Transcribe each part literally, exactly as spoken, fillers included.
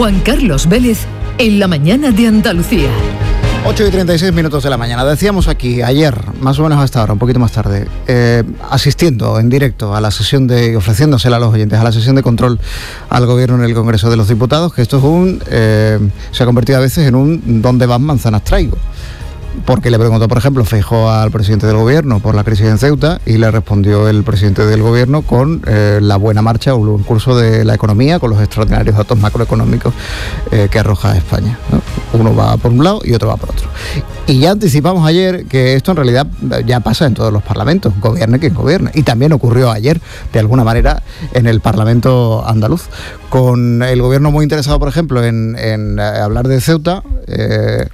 Juan Carlos Vélez, en la mañana de Andalucía. ocho y treinta y seis minutos de la mañana. Decíamos aquí ayer, más o menos hasta ahora, un poquito más tarde, eh, asistiendo en directo a la sesión de, ofreciéndosela a los oyentes, a la sesión de control al gobierno en el Congreso de los Diputados, que esto es un, eh, se ha convertido a veces en un ¿dónde van manzanas traigo? Porque le preguntó, por ejemplo, Feijóo al presidente del gobierno por la crisis en Ceuta y le respondió el presidente del gobierno con eh, la buena marcha o el buen curso de la economía, con los extraordinarios datos macroeconómicos eh, que arroja España, ¿no? Uno va por un lado y otro va por otro. Y ya anticipamos ayer que esto en realidad ya pasa en todos los parlamentos, gobierne quien gobierne. Y también ocurrió ayer, de alguna manera, en el Parlamento andaluz, con el gobierno muy interesado, por ejemplo, en, en hablar de Ceuta, eh,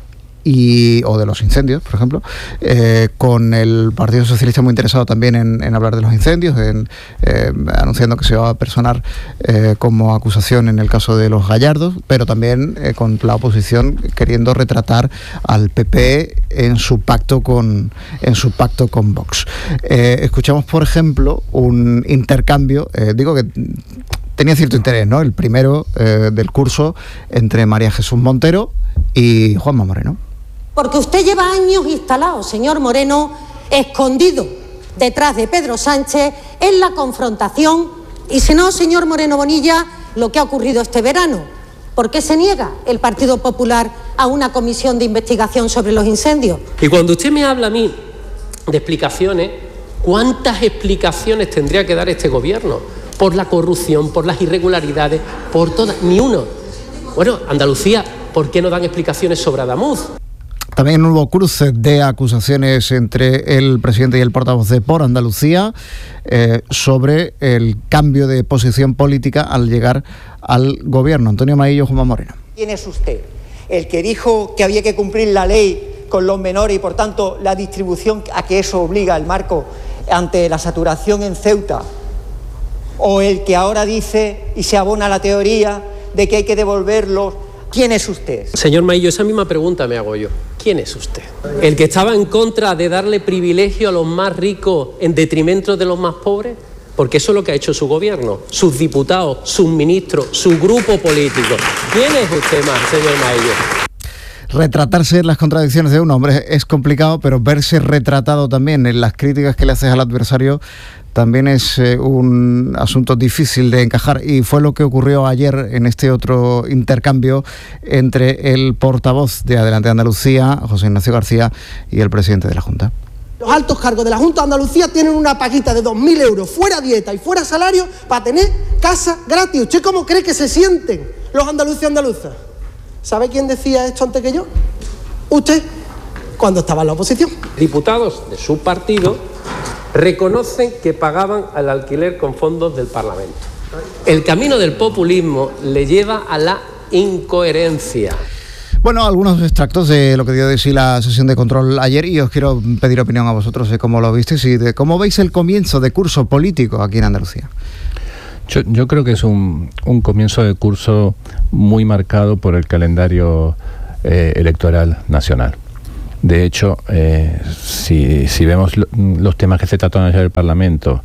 Y, o de los incendios, por ejemplo, eh, con el Partido Socialista muy interesado también en, en hablar de los incendios, en, eh, anunciando que se va a personar eh, como acusación en el caso de los Gallardos, pero también eh, con la oposición queriendo retratar al P P en su pacto con, en su pacto con Vox. Eh, escuchamos, por ejemplo, un intercambio, eh, digo que tenía cierto interés, ¿no? El primero eh, del curso entre María Jesús Montero y Juanma Moreno. Porque usted lleva años instalado, señor Moreno, escondido detrás de Pedro Sánchez en la confrontación. Y si no, señor Moreno Bonilla, lo que ha ocurrido este verano. ¿Por qué se niega el Partido Popular a una comisión de investigación sobre los incendios? Y cuando usted me habla a mí de explicaciones, ¿cuántas explicaciones tendría que dar este gobierno? Por la corrupción, por las irregularidades, por todas, ni uno. Bueno, Andalucía, ¿por qué no dan explicaciones sobre Adamuz? También hubo cruce de acusaciones entre el presidente y el portavoz de Por Andalucía eh, sobre el cambio de posición política al llegar al gobierno. Antonio Maillo, Juanma Moreno. ¿Quién es usted? ¿El que dijo que había que cumplir la ley con los menores y, por tanto, la distribución a que eso obliga el marco ante la saturación en Ceuta? ¿O el que ahora dice y se abona la teoría de que hay que devolverlos? ¿Quién es usted? Señor Maillo, esa misma pregunta me hago yo. ¿Quién es usted? ¿El que estaba en contra de darle privilegio a los más ricos en detrimento de los más pobres? Porque eso es lo que ha hecho su gobierno, sus diputados, sus ministros, su grupo político. ¿Quién es usted más, señor Maillo? Retratarse en las contradicciones de un hombre es complicado, pero verse retratado también en las críticas que le haces al adversario también es eh, un asunto difícil de encajar, y fue lo que ocurrió ayer en este otro intercambio entre el portavoz de Adelante Andalucía, José Ignacio García, y el presidente de la Junta. Los altos cargos de la Junta de Andalucía tienen una paguita de dos mil euros, fuera dieta y fuera salario, para tener casa gratis. ¿Usted cómo cree que se sienten los andaluces y andaluzas? ¿Sabe quién decía esto antes que yo? Usted, cuando estaba en la oposición. Diputados de su partido reconocen que pagaban al alquiler con fondos del Parlamento. El camino del populismo le lleva a la incoherencia. Bueno, algunos extractos de lo que dio de sí la sesión de control ayer, y os quiero pedir opinión a vosotros de cómo lo visteis y de cómo veis el comienzo de curso político aquí en Andalucía. Yo, yo creo que es un, un comienzo de curso muy marcado por el calendario eh, electoral nacional. De hecho, eh, si, si vemos lo, los temas que se trataron ayer en el Parlamento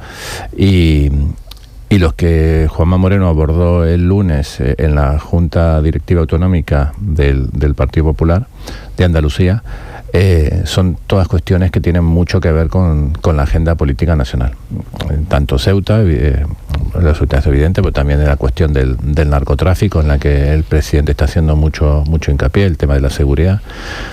y, y los que Juanma Moreno abordó el lunes eh, en la Junta Directiva Autonómica del, del Partido Popular de Andalucía, eh, son todas cuestiones que tienen mucho que ver con, con la agenda política nacional. Tanto Ceuta, eh, la Ceuta es evidente, pero también de la cuestión del, del narcotráfico, en la que el presidente está haciendo mucho, mucho hincapié, el tema de la seguridad.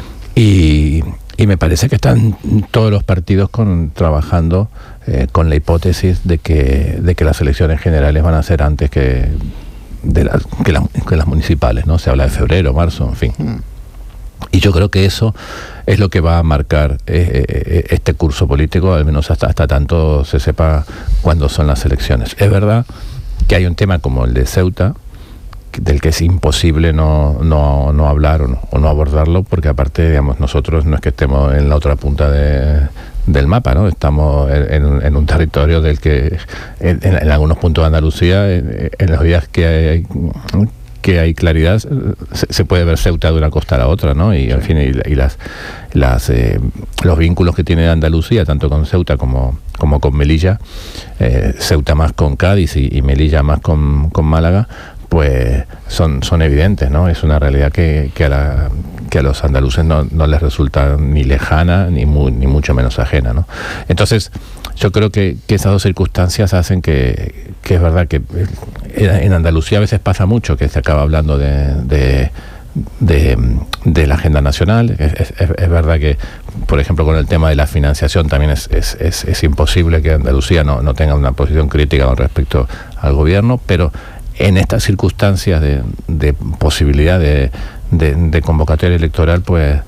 Y, y me parece que están todos los partidos con, trabajando eh, con la hipótesis de que, de que las elecciones generales van a ser antes que, de las, que, la, que las municipales, ¿no? Se habla de febrero, marzo, en fin. Mm. Y yo creo que eso es lo que va a marcar eh, eh, este curso político, al menos hasta, hasta tanto se sepa cuándo son las elecciones. Es verdad que hay un tema como el de Ceuta, del que es imposible no, no, no hablar o no, o no abordarlo, porque aparte, digamos, nosotros no es que estemos en la otra punta de, del mapa, ¿no? Estamos en, en, en un territorio del que en, en algunos puntos de Andalucía, en, en los días que hay, que hay claridad, se, se puede ver Ceuta de una costa a la otra, ¿no? Y al fin, y, y las, las eh, los vínculos que tiene Andalucía, tanto con Ceuta como, como con Melilla, eh, Ceuta más con Cádiz y, y Melilla más con, con Málaga, pues son, son evidentes, ¿no? Es una realidad que, que, a, la, que a los andaluces no, no les resulta ni lejana ni, mu, ni mucho menos ajena, ¿no? Entonces, yo creo que, que esas dos circunstancias hacen que, que es verdad que en Andalucía a veces pasa mucho, que se acaba hablando de, de, de, de la agenda nacional. Es, es, es verdad que, por ejemplo, con el tema de la financiación también es, es, es, es imposible que Andalucía no, no tenga una posición crítica con respecto al gobierno, pero en estas circunstancias de, de posibilidad de, de, de convocatoria electoral, pues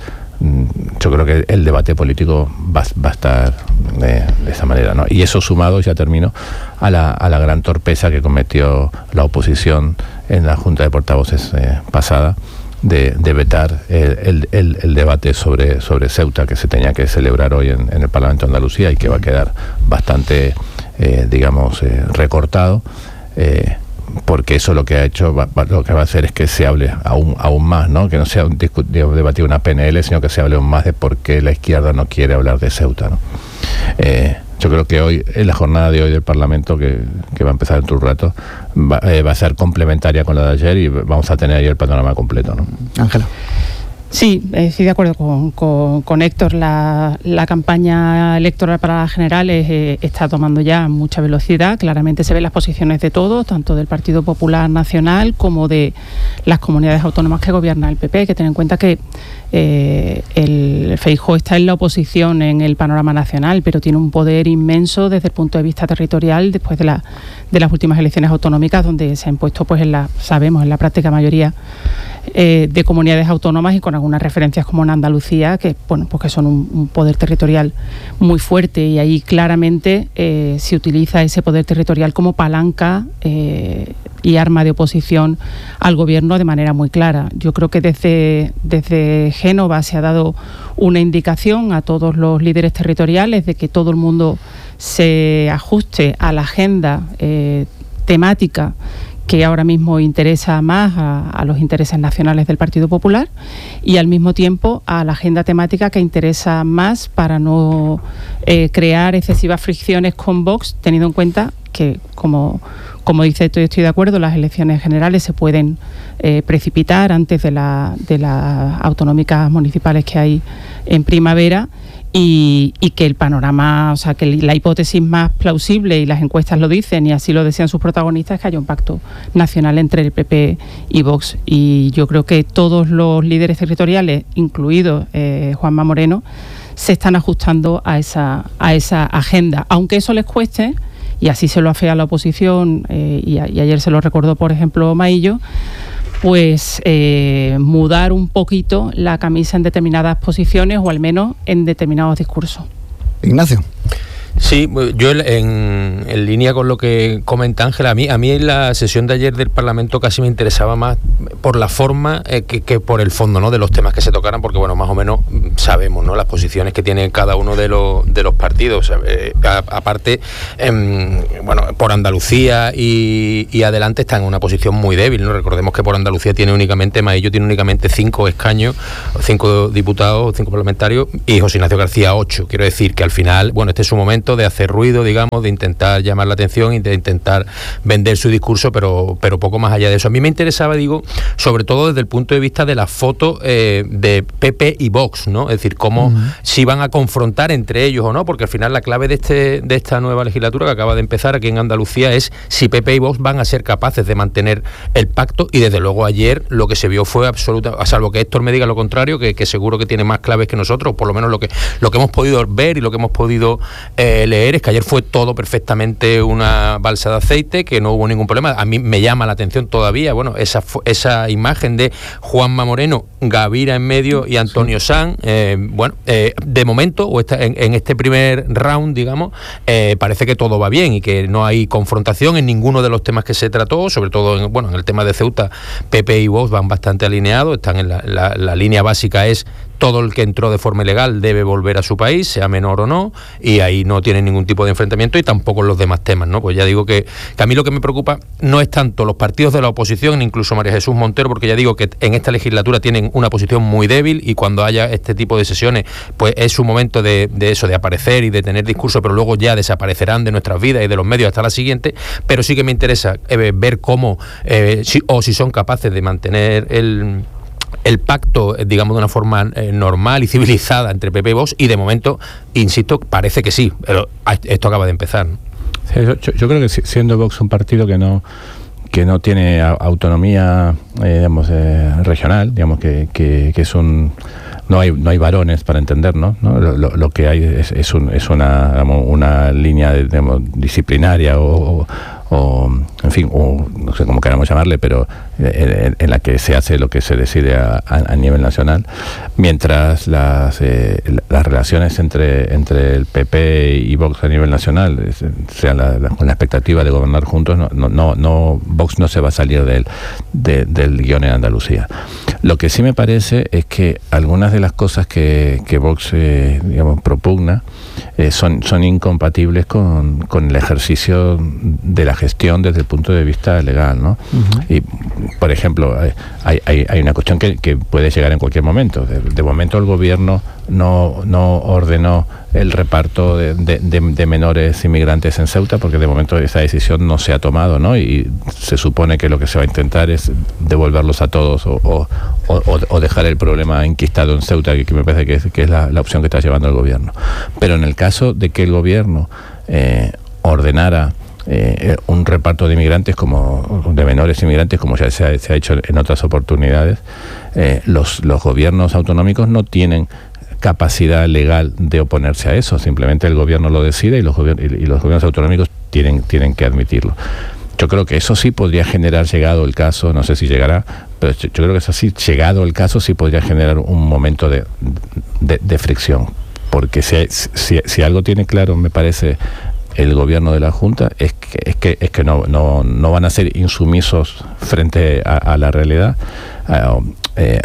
yo creo que el debate político va, va a estar de, de esa manera, ¿no? Y eso sumado, ya termino, a la, a la gran torpeza que cometió la oposición en la Junta de Portavoces eh, pasada, de, de vetar el, el, el, el debate sobre, sobre Ceuta, que se tenía que celebrar hoy en, en el Parlamento de Andalucía y que va a quedar bastante, eh, digamos, eh, recortado. Eh, porque eso lo que ha hecho, va, va, lo que va a hacer es que se hable aún, aún más, ¿no? Que no sea un debatido una P N L, sino que se hable aún más de por qué la izquierda no quiere hablar de Ceuta, ¿no? Eh, yo creo que hoy, en la jornada de hoy del Parlamento, que, que va a empezar en un rato, va, eh, va a ser complementaria con la de ayer y vamos a tener ahí el panorama completo, ¿no? Ángela. Sí, estoy de acuerdo con, con, con Héctor. La, la campaña electoral para las generales eh, está tomando ya mucha velocidad. Claramente se ven las posiciones de todos, tanto del Partido Popular Nacional como de las comunidades autónomas que gobierna el P P. Hay que tener en cuenta que eh, el Feijóo está en la oposición en el panorama nacional, pero tiene un poder inmenso desde el punto de vista territorial después de, la, de las últimas elecciones autonómicas, donde se ha impuesto, pues en la, sabemos, en la práctica mayoría Eh, de comunidades autónomas y con algunas referencias como en Andalucía, que bueno, pues que son un, un poder territorial muy fuerte, y ahí claramente eh, se utiliza ese poder territorial como palanca eh, y arma de oposición al gobierno de manera muy clara. Yo creo que desde, desde Génova se ha dado una indicación a todos los líderes territoriales de que todo el mundo se ajuste a la agenda eh, temática que ahora mismo interesa más a, a los intereses nacionales del Partido Popular, y al mismo tiempo a la agenda temática que interesa más para no eh, crear excesivas fricciones con Vox, teniendo en cuenta que, como, como dice, estoy, estoy de acuerdo, las elecciones generales se pueden eh, precipitar antes de, la, de las autonómicas municipales que hay en primavera. Y, y que el panorama, o sea, que la hipótesis más plausible, y las encuestas lo dicen y así lo desean sus protagonistas, es que haya un pacto nacional entre el P P y Vox. Y yo creo que todos los líderes territoriales, incluido eh, Juanma Moreno, se están ajustando a esa, a esa agenda, aunque eso les cueste, y así se lo afea la oposición, eh, y, a, y ayer se lo recordó, por ejemplo, Maillo, pues eh, mudar un poquito la camisa en determinadas posiciones o al menos en determinados discursos. Ignacio. Sí, yo en, en línea con lo que comenta Ángela, a mí, a mí en la sesión de ayer del Parlamento casi me interesaba más por la forma eh, que, que por el fondo, ¿no?, de los temas que se tocaran, porque bueno, más o menos sabemos, ¿no?, las posiciones que tienen cada uno de los de los partidos. O sea, eh, a, aparte, eh, bueno, por Andalucía y, y adelante están en una posición muy débil, ¿no? Recordemos que por Andalucía tiene únicamente, Maillo tiene únicamente cinco escaños, cinco diputados, cinco parlamentarios, y José Ignacio García ocho. Quiero decir que al final, bueno, este es su momento de hacer ruido, digamos, de intentar llamar la atención y de intentar vender su discurso, pero, pero poco más allá de eso. A mí me interesaba, digo, sobre todo desde el punto de vista de la foto eh, de P P y Vox, ¿no? Es decir, cómo uh-huh. si van a confrontar entre ellos o no, porque al final la clave de este de esta nueva legislatura que acaba de empezar aquí en Andalucía es si P P y Vox van a ser capaces de mantener el pacto, y desde luego ayer lo que se vio fue absoluta, a salvo que Héctor me diga lo contrario, que, que seguro que tiene más claves que nosotros, por lo menos lo que, lo que hemos podido ver y lo que hemos podido eh, leer, es que ayer fue todo perfectamente una balsa de aceite, que no hubo ningún problema. A mí me llama la atención todavía, bueno, esa esa imagen de Juanma Moreno, Gavira en medio y Antonio sí. Sanz, eh, bueno, eh, de momento, o esta, en, en este primer round, digamos, eh, parece que todo va bien y que no hay confrontación en ninguno de los temas que se trató, sobre todo en, bueno, en el tema de Ceuta, P P y Vox van bastante alineados, están en la, la, la línea básica es todo el que entró de forma ilegal debe volver a su país, sea menor o no, y ahí no tienen ningún tipo de enfrentamiento, y tampoco los demás temas, ¿no? Pues ya digo que, que a mí lo que me preocupa no es tanto los partidos de la oposición, incluso María Jesús Montero, porque ya digo que en esta legislatura tienen una posición muy débil, y cuando haya este tipo de sesiones, pues es su momento de, de eso, de aparecer y de tener discurso, pero luego ya desaparecerán de nuestras vidas y de los medios hasta la siguiente. Pero sí que me interesa eh, ver cómo, eh, si, o si son capaces de mantener el... el pacto, digamos, de una forma eh, normal y civilizada entre P P y Vox, y de momento, insisto, parece que sí, pero esto acaba de empezar, ¿no? Sí, yo, yo creo que siendo Vox un partido que no que no tiene autonomía, eh, digamos, eh, regional, digamos que, que, que es un no hay no hay varones para entendernos, ¿no? Lo, lo, lo que hay es, es, un, es una digamos, una línea, digamos, disciplinaria o, o o en fin, o no sé cómo queramos llamarle, pero en, en la que se hace lo que se decide a, a, a nivel nacional, mientras las eh, las relaciones entre entre el P P y Vox a nivel nacional sean la, la, con la expectativa de gobernar juntos, no no no Vox no se va a salir del de, del guión en Andalucía. Lo que sí me parece es que algunas de las cosas que, que Vox eh, digamos propugna eh, son son incompatibles con, con el ejercicio de la gestión desde el punto de vista legal, ¿no? Uh-huh. Y, por ejemplo, hay, hay, hay una cuestión que, que puede llegar en cualquier momento. De, de momento el gobierno no, no ordenó el reparto de, de, de, de menores inmigrantes en Ceuta, porque de momento esa decisión no se ha tomado, ¿no? Y se supone que lo que se va a intentar es devolverlos a todos o, o, o, o dejar el problema enquistado en Ceuta, que, que me parece que es, que es la, la opción que está llevando el gobierno. Pero en el caso de que el gobierno eh, ordenara Eh, un reparto de inmigrantes, como de menores inmigrantes, como ya se ha, se ha hecho en otras oportunidades, eh, los, los gobiernos autonómicos no tienen capacidad legal de oponerse a eso, simplemente el gobierno lo decide y los, gobier- y los gobiernos autonómicos tienen, tienen que admitirlo. Yo creo que eso sí podría generar, llegado el caso, no sé si llegará, pero yo, yo creo que eso sí, llegado el caso, sí podría generar un momento de, de, de fricción, porque si, si, si algo tiene claro, me parece, el gobierno de la Junta, es que es que es que no no no van a ser insumisos frente a, a la realidad, uh, eh,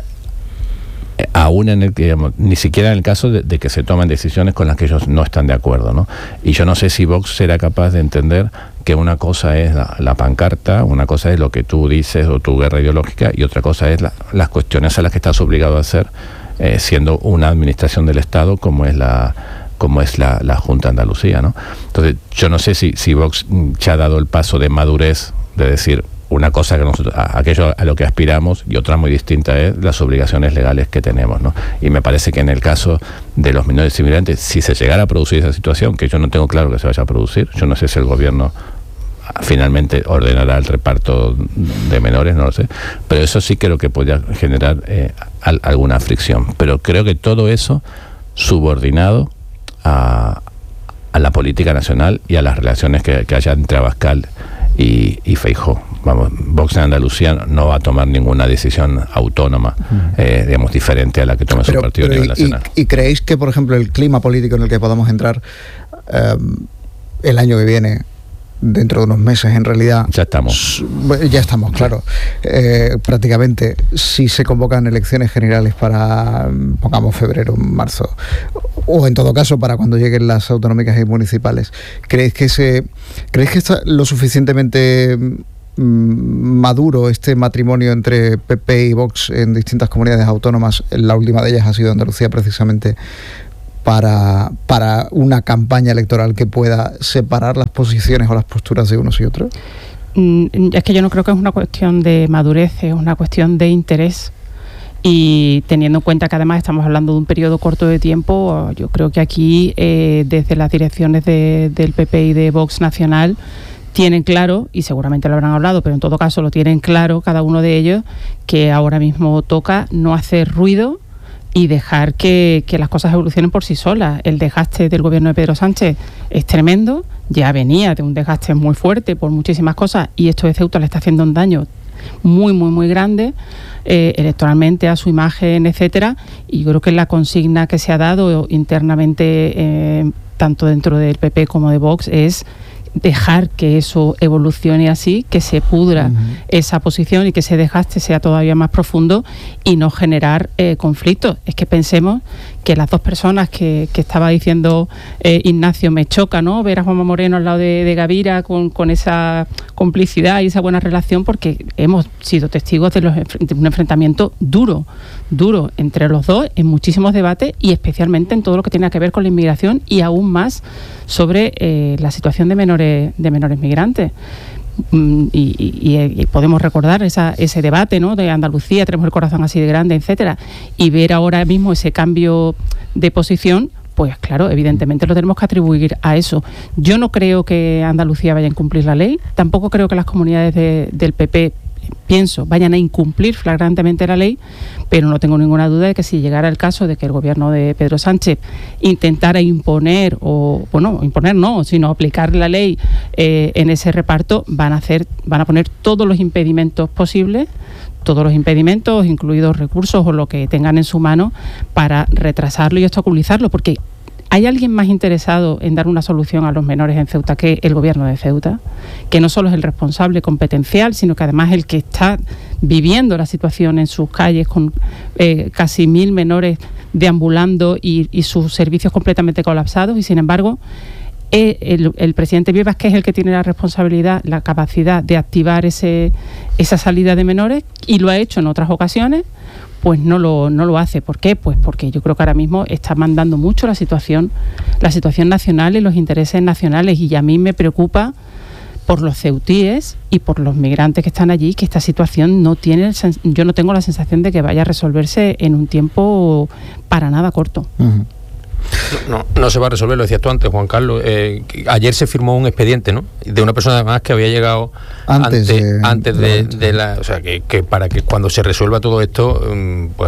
aún en el que, digamos, ni siquiera en el caso de, de que se tomen decisiones con las que ellos no están de acuerdo, ¿no? Y yo no sé si Vox será capaz de entender que una cosa es la, la pancarta, una cosa es lo que tú dices o tu guerra ideológica, y otra cosa es la, las cuestiones a las que estás obligado a hacer, eh, siendo una administración del Estado como es la como es la, la Junta de Andalucía, ¿no? Entonces, yo no sé si, si Vox ya ha dado el paso de madurez de decir una cosa que nosotros, a, aquello a lo que aspiramos, y otra muy distinta es las obligaciones legales que tenemos, ¿no? Y me parece que en el caso de los menores inmigrantes, si se llegara a producir esa situación, que yo no tengo claro que se vaya a producir, yo no sé si el gobierno finalmente ordenará el reparto de menores, no lo sé, pero eso sí creo que podría generar eh, al, alguna fricción. Pero creo que todo eso subordinado A, a la política nacional y a las relaciones que, que haya entre Abascal y, y Feijóo. Vamos, Vox en Andalucía no va a tomar ninguna decisión autónoma, uh-huh. eh, digamos, diferente a la que tome pero, su partido pero a nivel y, nacional. Y, ¿Y creéis que, por ejemplo, el clima político en el que podamos entrar eh, el año que viene, dentro de unos meses, en realidad... Ya estamos. Ya estamos, claro. Eh, prácticamente, si se convocan elecciones generales para, pongamos, febrero, marzo, o en todo caso para cuando lleguen las autonómicas y municipales, ¿creéis que se, creéis que está lo suficientemente maduro este matrimonio entre P P y Vox en distintas comunidades autónomas? La última de ellas ha sido Andalucía, precisamente, para, para una campaña electoral que pueda separar las posiciones o las posturas de unos y otros? Es que yo no creo que es una cuestión de madurez, es una cuestión de interés. Y teniendo en cuenta que además estamos hablando de un periodo corto de tiempo, yo creo que aquí, eh, desde las direcciones de, del P P y de Vox Nacional, tienen claro, y seguramente lo habrán hablado, pero en todo caso lo tienen claro cada uno de ellos, que ahora mismo toca no hacer ruido y dejar que, que las cosas evolucionen por sí solas. El desgaste del gobierno de Pedro Sánchez es tremendo, ya venía de un desgaste muy fuerte por muchísimas cosas, y esto de Ceuta le está haciendo un daño muy, muy, muy grande, eh, electoralmente, a su imagen, etcétera. Y yo creo que la consigna que se ha dado internamente, eh, tanto dentro del P P como de Vox, es dejar que eso evolucione así, que se pudra uh-huh. esa posición y que ese desgaste sea todavía más profundo y no generar eh, conflictos. Es que pensemos que las dos personas que, que estaba diciendo eh, Ignacio, me choca, ¿no?, ver a Juanma Moreno al lado de, de Gavira con, con esa complicidad y esa buena relación, porque hemos sido testigos de, los, de un enfrentamiento duro, duro entre los dos en muchísimos debates y especialmente en todo lo que tiene que ver con la inmigración y aún más sobre eh, la situación de menores, de menores migrantes. Y, y, y podemos recordar esa, ese debate, ¿no?, de Andalucía, tenemos el corazón así de grande, etcétera, y ver ahora mismo ese cambio de posición, pues claro, evidentemente lo tenemos que atribuir a eso. Yo no creo que Andalucía vaya a incumplir la ley, tampoco creo que las comunidades de, del P P, pienso, vayan a incumplir flagrantemente la ley, pero no tengo ninguna duda de que si llegara el caso de que el gobierno de Pedro Sánchez intentara imponer, o bueno, imponer no, sino aplicar la ley eh, en ese reparto, van a hacer, van a poner todos los impedimentos posibles, todos los impedimentos, incluidos recursos o lo que tengan en su mano, para retrasarlo y obstaculizarlo, porque ¿hay alguien más interesado en dar una solución a los menores en Ceuta que el gobierno de Ceuta? Que no solo es el responsable competencial, sino que además el que está viviendo la situación en sus calles con eh, casi mil menores deambulando y, y sus servicios completamente colapsados, y sin embargo eh, el, el presidente Vivas, que es el que tiene la responsabilidad, la capacidad de activar ese, esa salida de menores, y lo ha hecho en otras ocasiones, pues no lo, no lo hace. ¿Por qué? Pues porque yo creo que ahora mismo está mandando mucho la situación, la situación nacional y los intereses nacionales, y a mí me preocupa por los ceutíes y por los migrantes que están allí, que esta situación no tiene, yo no tengo la sensación de que vaya a resolverse en un tiempo para nada corto. Uh-huh. No, no, no se va a resolver, lo decías tú antes, Juan Carlos. Eh, ayer se firmó un expediente, ¿no?, de una persona además que había llegado antes, antes, de, antes de, de la... O sea, que, que para que cuando se resuelva todo esto, pues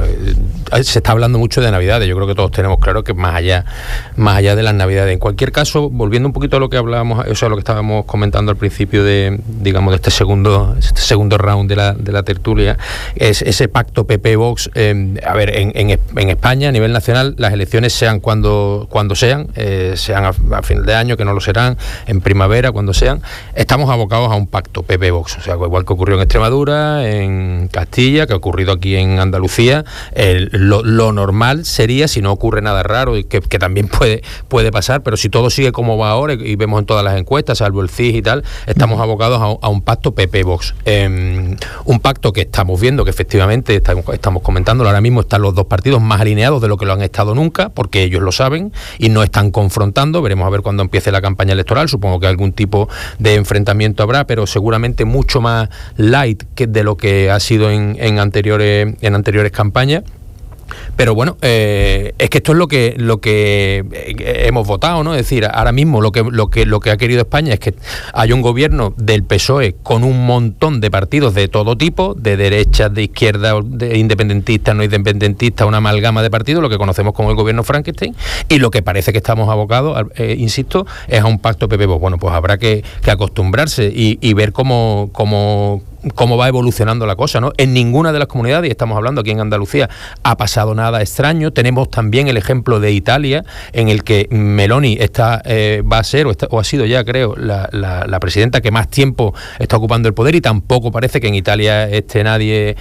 se está hablando mucho de Navidades. Yo creo que todos tenemos claro que más allá más allá de las Navidades. En cualquier caso, volviendo un poquito a lo que hablábamos, o sea, lo que estábamos comentando al principio de, digamos, de este segundo este segundo round de la, de la tertulia, es ese pacto P P-Vox. Eh, a ver, en, en, en España, a nivel nacional, las elecciones sean cuando cuando sean, eh, sean a, a final de año, que no lo serán, en primavera, cuando sean, estamos abocados a un pacto P P-Vox. O sea, igual que ocurrió en Extremadura, en Castilla, que ha ocurrido aquí en Andalucía, el, lo, lo normal sería, si no ocurre nada raro, y que, que también puede, puede pasar, pero si todo sigue como va ahora, y vemos en todas las encuestas, salvo el C I S y tal, estamos abocados a, a un pacto P P-Vox. Eh, un pacto que estamos viendo que efectivamente, estamos, estamos comentándolo, ahora mismo están los dos partidos más alineados de lo que lo han estado nunca, porque ellos lo saben y no están confrontando. Veremos a ver cuando empiece la campaña electoral, supongo que algún tipo de enfrentamiento habrá, pero seguramente mucho más light que de lo que ha sido en, en anteriores en anteriores campañas. Pero bueno, eh, es que esto es lo que lo que hemos votado, ¿no? Es decir, ahora mismo lo que lo que lo que ha querido España es que haya un gobierno del P S O E con un montón de partidos de todo tipo, de derechas, de izquierda, de independentistas, no independentistas, una amalgama de partidos, lo que conocemos como el gobierno Frankenstein, y lo que parece que estamos abocados, eh, insisto, es a un pacto P P-Vox. Bueno, pues habrá que, que acostumbrarse y, y ver cómo cómo cómo va evolucionando la cosa, ¿no? En ninguna de las comunidades, y estamos hablando aquí en Andalucía, ha pasado nada extraño. Tenemos también el ejemplo de Italia, en el que Meloni está, eh, va a ser, o, está, o ha sido ya, creo, la, la, la presidenta que más tiempo está ocupando el poder, y tampoco parece que en Italia esté nadie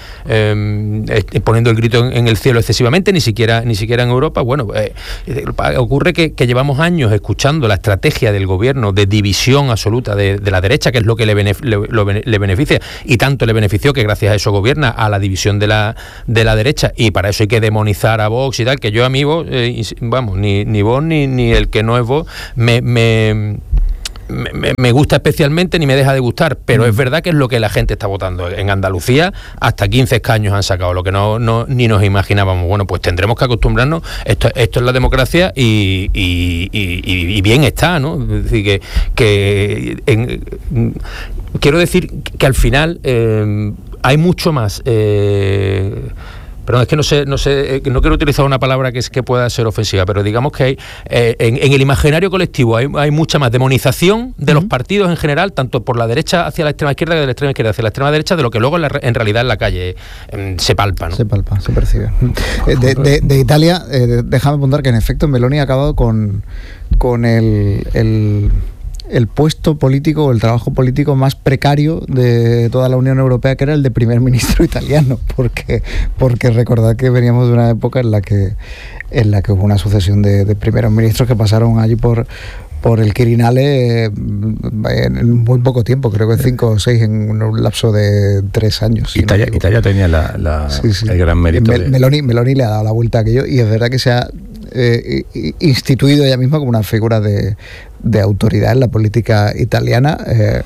eh, poniendo el grito en, en el cielo excesivamente, ni siquiera ni siquiera en Europa. Bueno, eh, ocurre que, que llevamos años escuchando la estrategia del gobierno de división absoluta de, de la derecha, que es lo que le, benef, le, lo, le beneficia, y tanto le benefició que gracias a eso gobierna, a la división de la de la derecha, y para eso hay que demonizar a Vox y tal, que yo a mí, eh, vamos, ni, ni Vox ni, ni el que no es Vox me... me Me, me gusta especialmente, ni me deja de gustar, pero mm. es verdad que es lo que la gente está votando. En Andalucía hasta quince escaños han sacado, lo que no, no ni nos imaginábamos. Bueno, pues tendremos que acostumbrarnos. Esto, esto es la democracia, y, y, y, y bien está, ¿no? Es decir, que, que en, quiero decir que al final eh, hay mucho más... Eh, Pero es que no sé, no sé, no quiero utilizar una palabra que es que pueda ser ofensiva, pero digamos que hay eh, en, en el imaginario colectivo hay, hay mucha más demonización de uh-huh. los partidos en general, tanto por la derecha hacia la extrema izquierda que de la extrema izquierda hacia la extrema derecha, de lo que luego en, la, en realidad en la calle eh, se palpa, ¿no? Se palpa, se percibe. De, de, de Italia, eh, déjame apuntar que en efecto Meloni ha acabado con, con el... el el puesto político o el trabajo político más precario de toda la Unión Europea, que era el de primer ministro italiano, porque, porque recordad que veníamos de una época en la que, en la que hubo una sucesión de, de primeros ministros que pasaron allí por... por el Quirinale en muy poco tiempo, creo que cinco o seis en un lapso de tres años. Si Italia, no Italia tenía la, la, sí, sí. el gran mérito. Mel, de... Meloni, Meloni le ha dado la vuelta a aquello y es verdad que se ha eh, instituido ella misma como una figura de, de autoridad en la política italiana. Eh,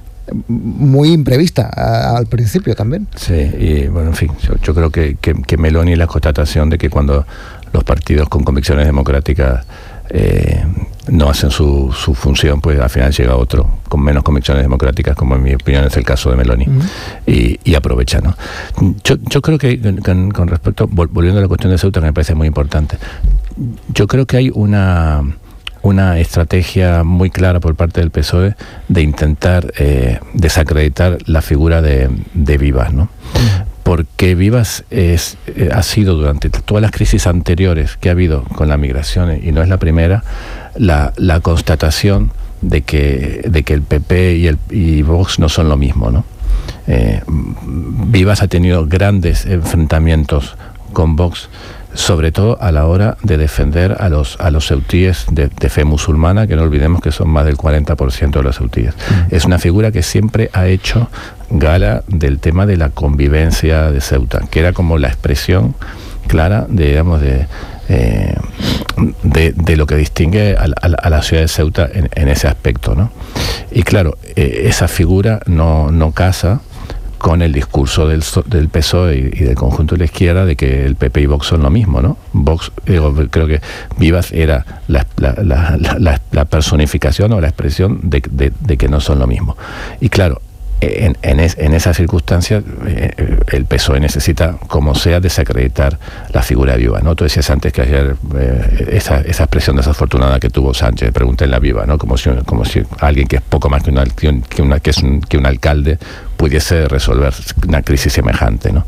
muy imprevista a, al principio también. Sí, y bueno, en fin, yo, yo creo que, que, que Meloni es la constatación de que cuando los partidos con convicciones democráticas Eh, no hacen su, su función, pues al final llega otro con menos convicciones democráticas, como en mi opinión es el caso de Meloni, uh-huh. y, y aprovecha, ¿no? Yo, yo creo que con, con respecto, volviendo a la cuestión de Ceuta, que me parece muy importante, yo creo que hay una una estrategia muy clara por parte del P S O E de intentar eh, desacreditar la figura de, de Vivas, ¿no? Uh-huh. Porque Vivas es, eh, ha sido durante todas las crisis anteriores que ha habido con la migración, y no es la primera, la, la constatación de que, de que el P P y, el, y Vox no son lo mismo, ¿no? Eh, Vivas ha tenido grandes enfrentamientos con Vox, sobre todo a la hora de defender a los a los ceutíes de, de fe musulmana, que no olvidemos que son más del cuarenta por ciento de los ceutíes. Mm. Es una figura que siempre ha hecho gala del tema de la convivencia de Ceuta, que era como la expresión clara de, digamos, de, eh, de, de lo que distingue a, a, a la ciudad de Ceuta en, en ese aspecto, ¿no? Y claro, eh, esa figura no, no casa con el discurso del, del P S O E y, y del conjunto de la izquierda de que el P P y Vox son lo mismo, ¿no? Vox, digo, creo que Vivas era la, la, la, la, la personificación o la expresión de, de, de que no son lo mismo. Y claro, en, en, es, en esas circunstancias eh, el P S O E necesita, como sea, desacreditar la figura de Vivas, ¿no? Tú decías antes que ayer eh, esa, esa expresión desafortunada que tuvo Sánchez, pregunté en la Viva, ¿no? Como si, como si alguien que es poco más que, una, que, un, que, una, que, es un, que un alcalde pudiese resolver una crisis semejante, ¿no?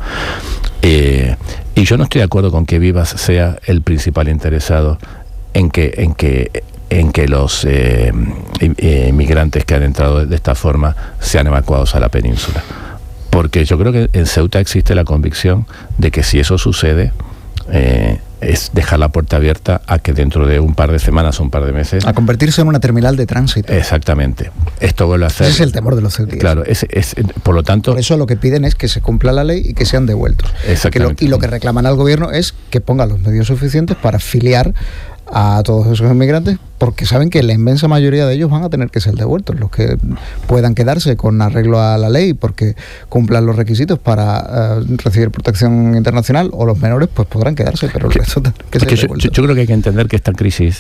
Eh, y yo no estoy de acuerdo con que Vivas sea el principal interesado en que, en que en que los eh, eh, migrantes que han entrado de esta forma sean evacuados a la península. Porque yo creo que en Ceuta existe la convicción de que si eso sucede, eh, es dejar la puerta abierta a que dentro de un par de semanas o un par de meses... A convertirse en una terminal de tránsito. Exactamente. Esto vuelve a hacer... Ese es el temor de los ceutíes. Claro, es, es, por lo tanto... Por eso lo que piden es que se cumpla la ley y que sean devueltos. Exactamente. Que lo, y lo que reclaman al gobierno es que ponga los medios suficientes para filiar a todos esos inmigrantes, porque saben que la inmensa mayoría de ellos van a tener que ser devueltos, los que puedan quedarse con arreglo a la ley porque cumplan los requisitos para uh, recibir protección internacional, o los menores pues podrán quedarse, pero el que, resto tendrán que ser devueltos. Yo, yo creo que hay que entender que esta crisis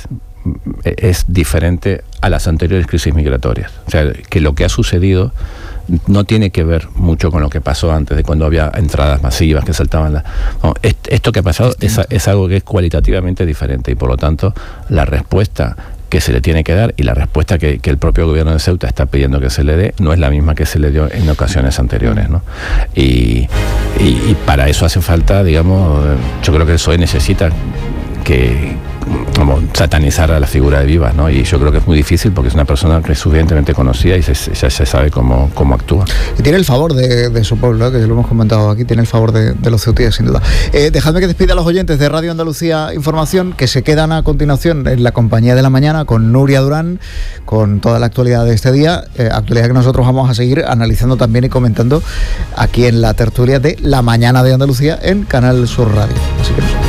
es diferente a las anteriores crisis migratorias, o sea, que lo que ha sucedido no tiene que ver mucho con lo que pasó antes, de cuando había entradas masivas que saltaban la... No, esto que ha pasado es, es algo que es cualitativamente diferente, y por lo tanto la respuesta que se le tiene que dar y la respuesta que, que el propio gobierno de Ceuta está pidiendo que se le dé no es la misma que se le dio en ocasiones anteriores, ¿no? Y, y, y para eso hace falta, digamos, yo creo que el P S O E necesita que como satanizar a la figura de Vivas, ¿no? Y yo creo que es muy difícil porque es una persona que es suficientemente conocida y se, ya se sabe cómo, cómo actúa. Y tiene el favor de, de su pueblo, ¿eh? Que lo hemos comentado aquí, tiene el favor de, de los ceutíes, sin duda. Eh, dejadme que despida a los oyentes de Radio Andalucía Información, que se quedan a continuación en la compañía de la mañana con Nuria Durán, con toda la actualidad de este día, eh, actualidad que nosotros vamos a seguir analizando también y comentando aquí en la tertulia de La Mañana de Andalucía en Canal Sur Radio. Así que